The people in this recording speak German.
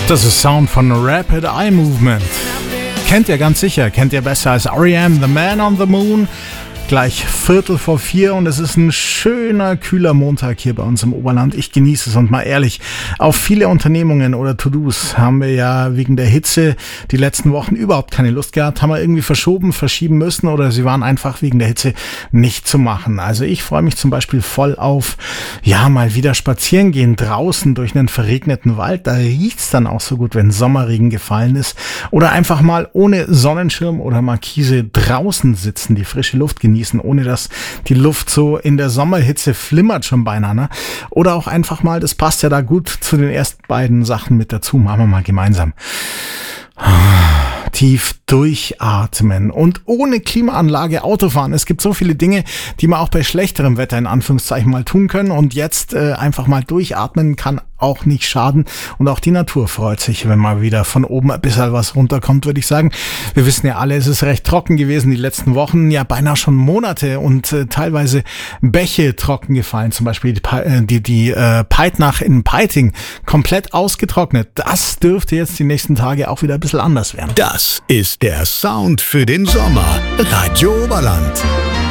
Das ist Sound von Rapid Eye Movement. Kennt ihr ganz sicher, kennt ihr besser als R.E.M., The Man on the Moon. Gleich 3:45 und es ist ein schöner, kühler Montag hier bei uns im Oberland. Ich genieße es und mal ehrlich, auf viele Unternehmungen oder To-Dos haben wir ja wegen der Hitze die letzten Wochen überhaupt keine Lust gehabt, haben wir irgendwie verschieben müssen oder sie waren einfach wegen der Hitze nicht zu machen. Also ich freue mich zum Beispiel voll auf, ja, mal wieder spazieren gehen draußen durch einen verregneten Wald. Da riecht's dann auch so gut, wenn Sommerregen gefallen ist. Oder einfach mal ohne Sonnenschirm oder Markise draußen sitzen, die frische Luft genießen, ohne dass die Luft so in der Sommerhitze flimmert schon beinahe. Ne? Oder auch einfach mal, das passt ja da gut zu den ersten beiden Sachen mit dazu, machen wir mal gemeinsam. Tief durchatmen und ohne Klimaanlage Auto fahren. Es gibt so viele Dinge, die man auch bei schlechterem Wetter in Anführungszeichen mal tun können und jetzt einfach mal durchatmen kann auch nicht schaden und auch die Natur freut sich, wenn mal wieder von oben ein bisschen was runterkommt, würde ich sagen. Wir wissen ja alle, es ist recht trocken gewesen die letzten Wochen, ja beinahe schon Monate und teilweise Bäche trocken gefallen, zum Beispiel die Peitnach in Peiting komplett ausgetrocknet. Das dürfte jetzt die nächsten Tage auch wieder ein bisschen anders werden. Das ist der Sound für den Sommer. Radio Oberland.